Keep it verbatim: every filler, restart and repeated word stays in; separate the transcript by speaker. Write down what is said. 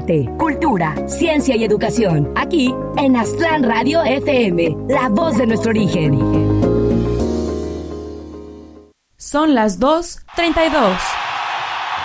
Speaker 1: arte, cultura, ciencia y educación. Aquí en Aztlán Radio F M, la voz de nuestro origen.
Speaker 2: Son las dos treinta y dos.